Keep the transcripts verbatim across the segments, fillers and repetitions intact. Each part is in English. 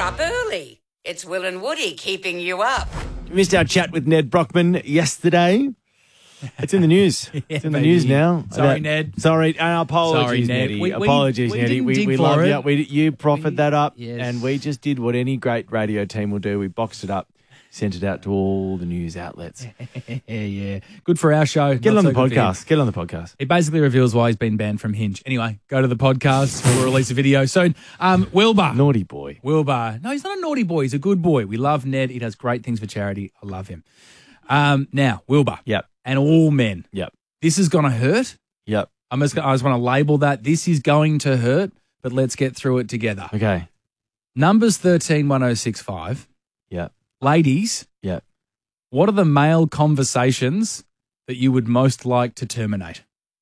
up early. It's Will and Woody keeping you up. You missed our chat with Ned Brockman yesterday. It's in the news. Yeah, it's in the baby. news now. Sorry, About- Ned. Sorry, and apologies, Sorry, Ned. Neddy. We- we- apologies, we Neddy. didn't We, dig we for love it. you. We, you proffered We- that up, yes. and we just did what any great radio team will do. We boxed it up, sent it out to all the news outlets. Yeah, yeah. Good for our show. Get it Not on so the good for him. podcast. Get it on the podcast. It basically reveals why he's been banned from Hinge. Anyway, go to the podcast. We'll release a video soon. Um, Wilbur. Naughty boy. Wilbur. No, he's not a naughty boy. He's a good boy. We love Ned. He does great things for charity. I love him. Um, now, Wilbur. Yep. And all men. Yep. This is going to hurt. Yep. I'm just, I just want to label that. This is going to hurt, but let's get through it together. Okay. Numbers thirteen one oh six five. Yep. Ladies, Yep. what are the male conversations that you would most like to terminate?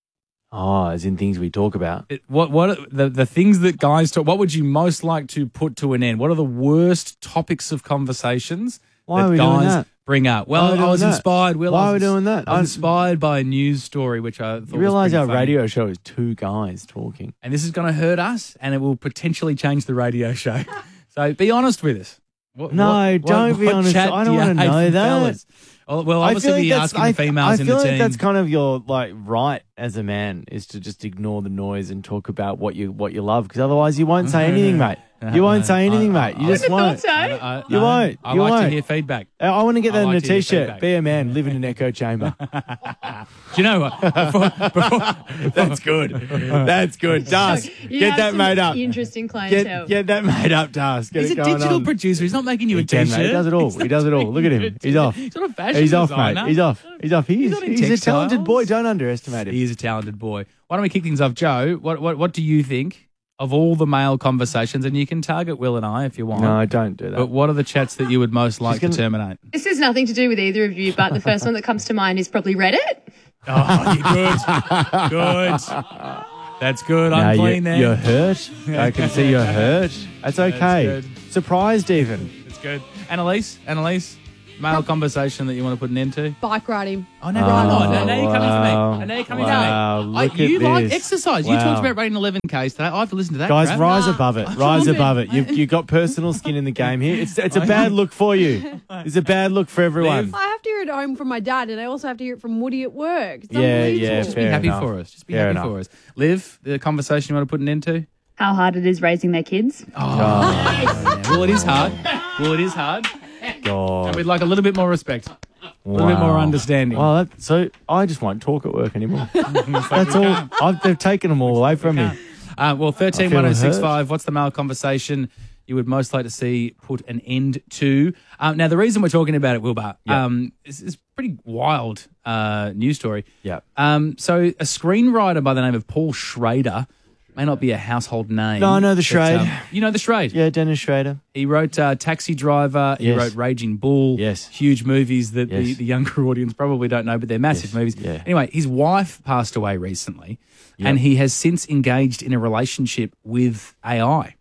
Oh, as in things we talk about. It, what what are the the things that guys talk? What would you most like to put to an end? What are the worst topics of conversations Why that are we doing guys that? bring up? Why are Well, we I doing was that? inspired. Will, Why I are we was- doing that? I was I- inspired by a news story which I thought You realise was our pretty funny. radio show is two guys talking. and this is going to hurt us, and it will potentially change the radio show. So be honest with us. What, No, what- don't what- be what honest. chat I do don't you wanna hate know from that. fellas? Well, well, obviously I feel like you're that's, asking I, the females I in feel the like team. that's kind of your like right as a man is to just ignore the noise and talk about what you what you love because otherwise you won't say anything, mate. You won't say anything, I- mate. You I- just won't. so. I- I- You no, won't. I You like to won't. hear feedback. I, I want to get I that like in a to hear t-shirt. feedback. Be a man, live in an echo chamber. Do you know what? Before, before, That's good. That's good. Das, You get have that some made up. Interesting clientele. Get, get that made up, Das. Get he's it a going digital on. producer. He's not making you a He can, t-shirt. mate. He does it all. He's He does it all. Look at him. He's off. He's not a fashion He's off, designer. mate. He's off. He's off. He's, not in he's a talented textiles. boy. Don't underestimate him. He is a talented boy. Why don't we kick things off, Joe? What what what do you think of all the male conversations? And you can target Will and I if you want. No, don't do that. But what are the chats that you would most like gonna- to terminate? This has nothing to do with either of you, but the first one that comes to mind is probably Reddit. Oh, you're good. Good. That's good. No, I'm you, clean there. You're hurt. I can see you're hurt. That's okay. good. Surprised even. It's good. Annalise, Annalise, male conversation that you want to put an end to? Bike riding. Oh, no, come on. Now, now you're coming wow. for me. Now you're coming Wow, for me. I, look you at like this. exercise. You Wow. talked about running eleven Ks today. I have to listen to that. Guys, crap. rise above it. Rise trying. above it. You've you got personal skin in the game here. It's it's a bad look for you. It's a bad look for everyone. Liv? I have to hear it at home from my dad, and I also have to hear it from Woody at work. It's Yeah, unbelievable. yeah, Just be fair happy enough. for us. Just be Fair happy enough. for us. Liv, the conversation you want to put an end to? How hard it is raising their kids. Oh, yeah. Well, it is hard. Well, it is hard. God. And we'd like a little bit more respect. A little bit more understanding. Well, that, so I just won't talk at work anymore. That's all. I've, they've taken them all away from me. Uh, well, thirteen I feel one oh six five, hurt. what's the male conversation you would most like to see put an end to? Um, now, the reason we're talking about it, Wilbur, Yeah. um, is, is a pretty wild uh, news story. Yeah. Um, so, a screenwriter by the name of Paul Schrader, may not be a household name. No, I know the but, Schrade. um, you know the Schrade. Yeah, Dennis Schrader. He wrote uh, Taxi Driver. He Yes. wrote Raging Bull. Yes. Huge movies that the, Yes. the younger audience probably don't know, but they're massive Yes. movies. Yeah. Anyway, his wife passed away recently, Yep. and he has since engaged in a relationship with A I.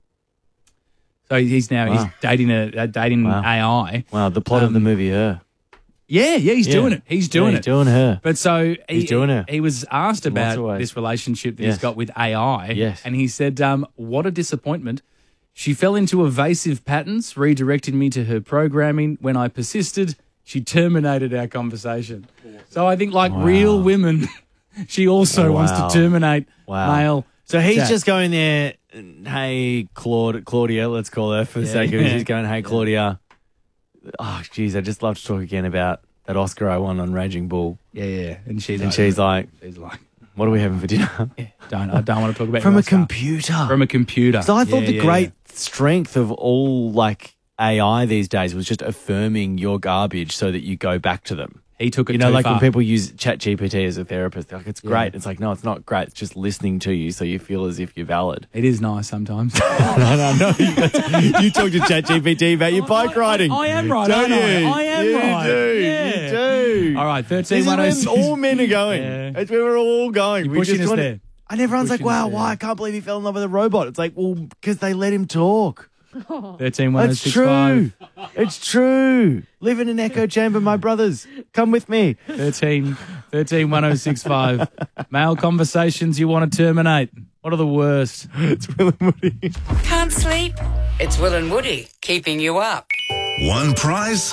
So he's now he's Wow. dating a uh, dating Wow. A I. Wow, the plot of the Um, movie Her. Yeah, yeah, he's Yeah. doing it. He's doing Yeah, it. He's doing Her. But so he, He's doing it. he was asked In lots about of ways. this relationship that Yes. he's got with A I. Yes. And he said, um, what a disappointment. She fell into evasive patterns, redirecting me to her programming. When I persisted, she terminated our conversation. So I think, like Wow. real women, she also wants Wow. to terminate Wow. male. So he's chat. just going there, hey, Claude, Claudia, let's call her for the Yeah. sake of it. He's going, hey, Claudia. Oh, geez, I'd just love to talk again about that Oscar I won on Raging Bull. Yeah, yeah. And she's And like, she's like, she's like, what are we having for dinner? don't, I don't want to talk about From your a Oscar. computer. From a computer. So I thought Yeah, the yeah, great yeah. strength of all like A I these days was just affirming your garbage so that you go back to them. He took it You know, too like far. when people use ChatGPT as a therapist, they're like, it's great. Yeah. It's like, no, it's not great. It's just listening to you so you feel as if you're valid. It is nice sometimes. no, no, no. You talk to ChatGPT about your bike riding. I am right, Don't aren't I? you? I am you right. Do. Yeah. You do. All right, This thirteen is one oh where six. all men are going. Yeah. That's where we're all going. You're We pushing just us wanna- there. And everyone's like, Pushing us wow, there. why? I can't believe he fell in love with a robot. It's like, well, because they let him talk. thirteen one oh That's six true. five. It's true. Live in an echo chamber, my brothers. Come with me. thirteen, thirteen one oh six five. Male conversations you want to terminate. What are the worst? It's Will and Woody. Can't sleep? It's Will and Woody keeping you up. One prize?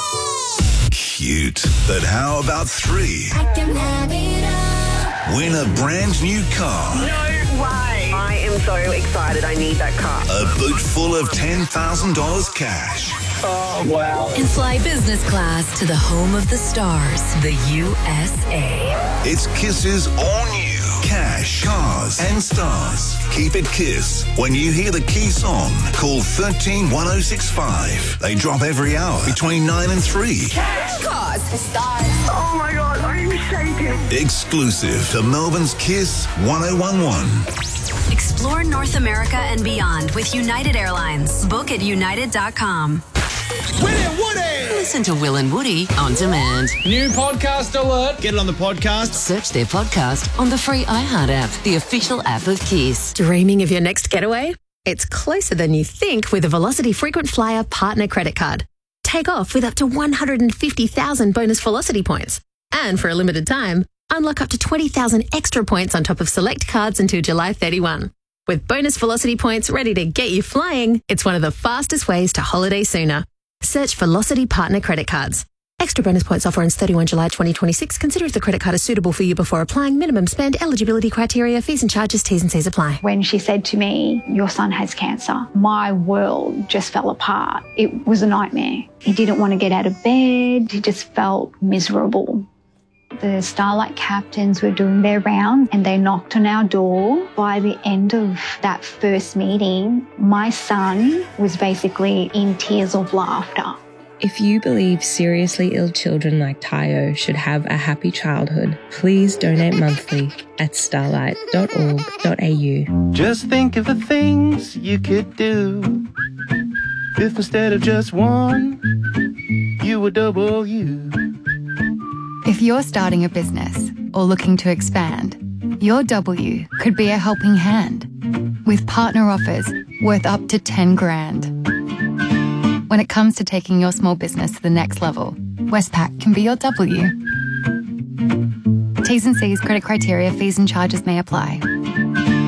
Cute. But how about three? I can have it all. Win a brand new car. No way. I am so excited. I need that car. A boot full of ten thousand dollars cash. Oh, wow. And fly business class to the home of the stars, the U S A. It's Kiss's all new cash, cars and stars. Keep it Kiss. When you hear the key song, call one three one oh six five. They drop every hour between nine and three. Cash, cars, stars. Oh, my God. I'm shaking. Exclusive to Melbourne's Kiss one oh one one. Explore North America and beyond with United Airlines. Book at united dot com. Listen to Will and Woody on demand. New podcast alert. Get it on the podcast. Search their podcast on the free iHeart app, the official app of Kiss. Dreaming of your next getaway? It's closer than you think with a Velocity Frequent Flyer Partner Credit Card. Take off with up to one hundred fifty thousand bonus Velocity points. And for a limited time, unlock up to twenty thousand extra points on top of select cards until July thirty-first. With bonus Velocity points ready to get you flying, it's one of the fastest ways to holiday sooner. Search Velocity Partner Credit Cards. Extra bonus points offer ends thirty-first July twenty twenty-six. Consider if the credit card is suitable for you before applying. Minimum spend, eligibility criteria, fees and charges, T's and C's apply. When she said to me, your son has cancer, my world just fell apart. It was a nightmare. He didn't want to get out of bed. He just felt miserable. The Starlight captains were doing their round and they knocked on our door. By the end of that first meeting, my son was basically in tears of laughter. If you believe seriously ill children like Tayo should have a happy childhood, please donate monthly at starlight dot org dot a u. Just think of the things you could do if instead of just one, you were double you. If you're starting a business or looking to expand, your W could be a helping hand with partner offers worth up to ten grand. When it comes to taking your small business to the next level, Westpac can be your W. T's and C's, credit criteria, fees and charges may apply.